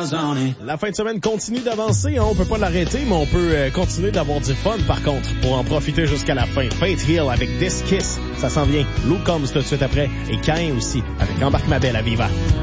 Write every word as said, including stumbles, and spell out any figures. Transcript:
smiles on it. La fin de semaine continue d'avancer, hein? On peut pas l'arrêter, mais on peut euh, continuer d'avoir du fun par contre, pour en profiter jusqu'à la fin. Faith Hill avec This Kiss, ça s'en vient. Luke Combs tout de suite après, et Cain aussi, avec Embarque ma belle à Viva.